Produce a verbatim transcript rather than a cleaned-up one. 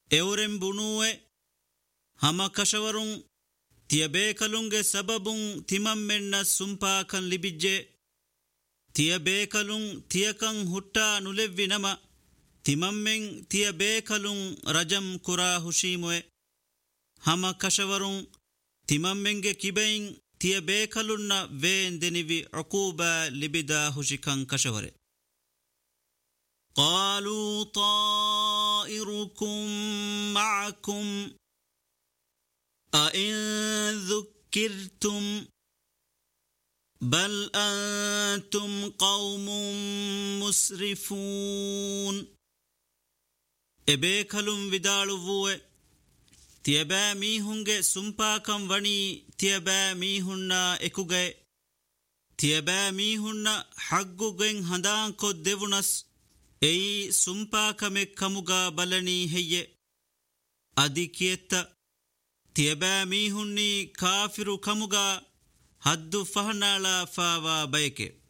ಎವರೆಂ ಬುಣುವೆ ಹಮ ಕಶವರುಂ ತಿಯಬೇಕಲುಂಗೆ ಸಬಬುಂ ತಿಮಮ್ಮೆನ್ನ ಸುಂಪಾಕಂ ಲಿಬಿಜ್ಜೆ ತಿಯಬೇಕಲುಂ ತಿಯಕಂ ಹುಟ್ಟಾ ನುಲೆವ್ವಿ ನಮ ತಿಮಮ್ಮೆಂ ತಿಯಬೇಕಲುಂ ರಜಂ ಕುರಾ ಹುಶೀಮುವೆ ಹಮ ಕಶವರುಂ ತಿಮಮ್ಮೆಂಗೆ ಕಿಬೆಯಿಂ ತಿಯಬೇಕಲುನ್ನ ವೇನ್ ದೆನಿವಿ ಅಕೂಬ ಲಿಬಿದಾ ಹುಶಿಕಂ ಕಶವರೆ قالوا طائركم معكم أئن ذكرتم بل أنتم قوم مسرفون ಎಬೇಕಲುಂ ವಿದಾಳುವುವೆ ತಿಯಬෑ ಮೀಹುಂಗೆ ಸುಂಪಾಕಂ ವಣಿ ತಿಯಬෑ ಮೀಹುನ್ನ ಎಕುಗೆ ತಿಯಬෑ ಮೀಹುನ್ನ ಹಗ್ಗುಗೆಂ ಹಂದಾಂಕೊ ದೆವುನಸ್ ಎಯಿ ಸುಂಪಾಕಮೆ ಕಮುಗ ಬಲನಿ ಹೆಯ್ಯೆ ಅದಿಕಿಯೆತ್ತ ತಿಯಬෑ ಮೀಹುನ್ನಿ ಕಾಫಿರು ಕಮುಗ ಹದ್ದು ಫಹನಾಳ ಫಾವಾ ಬಯಕೆ